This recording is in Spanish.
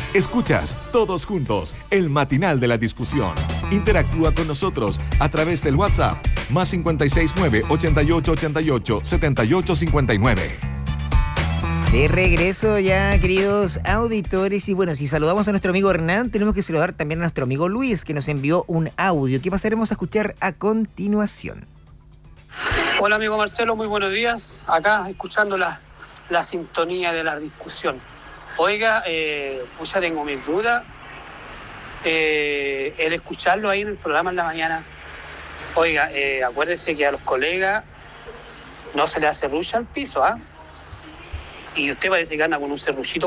Escuchas Todos Juntos, el matinal de la discusión. Interactúa con nosotros a través del WhatsApp más 569-8888-7859. De regreso ya, queridos auditores. Y bueno, si saludamos a nuestro amigo Hernán, tenemos que saludar también a nuestro amigo Luis, que nos envió un audio que pasaremos a escuchar a continuación. Hola amigo Marcelo, muy buenos días. Acá escuchando la sintonía de la discusión. Oiga, pues ya tengo mis dudas. El escucharlo ahí en el programa en la mañana. Oiga, acuérdese que a los colegas no se le hace rucha al piso, ¿ah? Y usted parece que anda con un serruchito